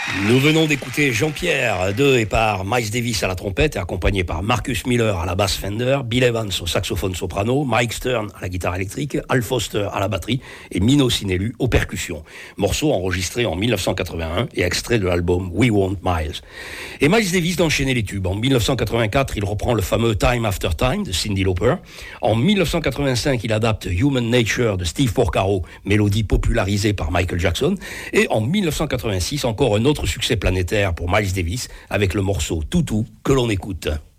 Nous venons d'écouter Jean-Pierre et par Miles Davis à la trompette et accompagné par Marcus Miller à la basse Fender, Bill Evans au saxophone soprano, Mike Stern à la guitare électrique, Al Foster à la batterie et Mino Sinelu aux percussions. Morceau enregistré en 1981 et extrait de l'album We Want Miles. Et Miles Davis d'enchaîner les tubes. En 1984, il reprend le fameux Time After Time de Cyndi Lauper. En 1985, il adapte Human Nature de Steve Porcaro, mélodie popularisée par Michael Jackson. Et en 1986, encore un autre succès planétaire pour Miles Davis avec le morceau Toutou que l'on écoute.